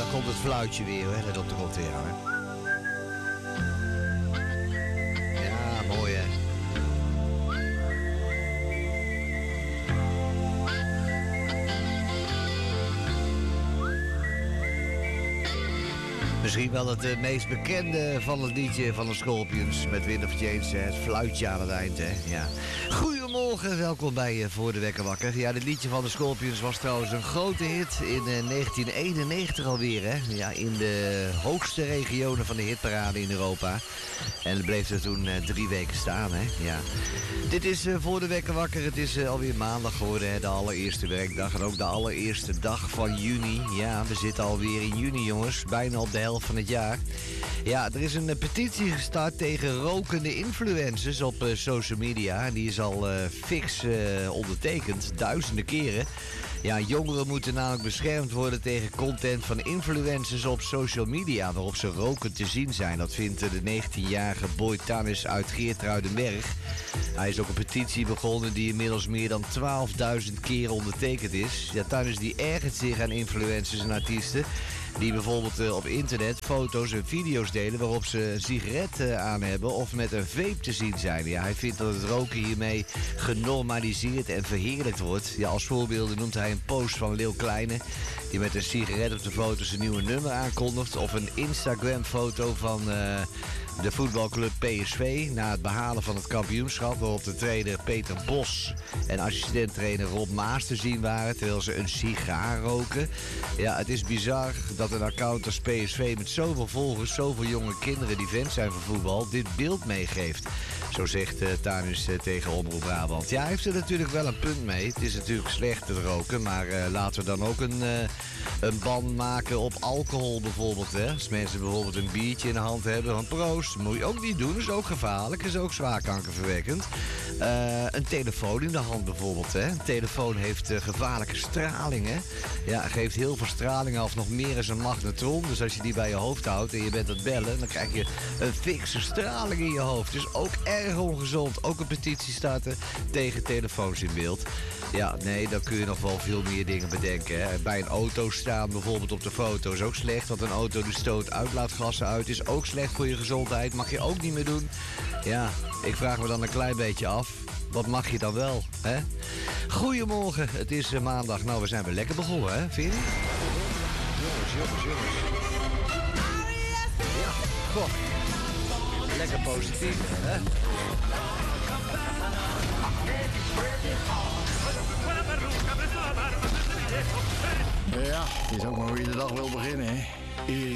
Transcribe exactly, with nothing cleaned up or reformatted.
dan komt het fluitje weer, hè. Let op de kop weer, hè. Ja, mooi, hè. Misschien wel het uh, meest bekende van het liedje van de Scorpions met Wind of Change, het fluitje aan het eind, hè. Ja. Goedemorgen, welkom bij uh, Voor de Wekker Wakker. Ja, dit liedje van de Scorpions was trouwens een grote hit in uh, negentien eenennegentig alweer, hè. Ja, in de hoogste regionen van de hitparade in Europa. En het bleef er toen uh, drie weken staan, hè. Ja. Dit is uh, Voor de Wekker Wakker. Het is uh, alweer maandag geworden, hè, de allereerste werkdag. En ook de allereerste dag van juni. Ja, we zitten alweer in juni, jongens. Bijna op de helft van het jaar. Ja, er is een uh, petitie gestart tegen rokende influencers op uh, social media. Die is al uh, fix uh, ondertekend, duizenden keren. Ja, jongeren moeten namelijk beschermd worden tegen content van influencers op social media, waarop ze rokend te zien zijn. Dat vindt uh, de negentienjarige Boy Tanis uit Geertruidenberg. Hij is ook een petitie begonnen die inmiddels meer dan twaalfduizend keer ondertekend is. Ja, Tanis die ergert zich aan influencers en artiesten die bijvoorbeeld uh, op internet foto's en video's delen waarop ze een sigaret uh, aan hebben of met een vape te zien zijn. Ja, hij vindt dat het roken hiermee genormaliseerd en verheerlijkt wordt. Ja, als voorbeelden noemt hij een post van Lil Kleine die met een sigaret op de foto zijn nieuwe nummer aankondigt, of een Instagram-foto van uh, de voetbalclub P S V na het behalen van het kampioenschap, waarop de trainer Peter Bos en assistent-trainer Rob Maas te zien waren terwijl ze een sigaar roken. Ja, het is bizar dat een account als P S V met zoveel volgers, zoveel jonge kinderen die fans zijn van voetbal, dit beeld meegeeft. Zo zegt uh, Tanis uh, tegen Omroep Brabant. Ja, hij heeft er natuurlijk wel een punt mee. Het is natuurlijk slecht te roken, maar uh, laten we dan ook een, uh, een ban maken op alcohol bijvoorbeeld. Hè? Als mensen bijvoorbeeld een biertje in de hand hebben van proost, dat moet je ook niet doen. Dat is ook gevaarlijk, dat is ook zwaar kankerverwekkend. Uh, een telefoon in de hand bijvoorbeeld. Hè? Een telefoon heeft uh, gevaarlijke straling. Hè? Ja, geeft heel veel straling af, nog meer als een magnetron. Dus als je die bij je hoofd houdt en je bent aan het bellen, dan krijg je een fikse straling in je hoofd. Dus ook erg ongezond. Ook een petitie starten tegen telefoons in beeld. Ja, nee, dan kun je nog wel veel meer dingen bedenken. Hè. Bij een auto staan bijvoorbeeld op de foto is ook slecht. Want een auto die stoot uitlaatgassen uit is ook slecht voor je gezondheid. Mag je ook niet meer doen. Ja, ik vraag me dan een klein beetje af. Wat mag je dan wel, hè? Goedemorgen, het is uh, maandag. Nou, we zijn weer lekker begonnen, hè? Vind je? Jongens, jongens, jongens. Ja, goh. Lekker positief, hè? Ja, het is ook maar hoe je de dag wil beginnen, hè. Erik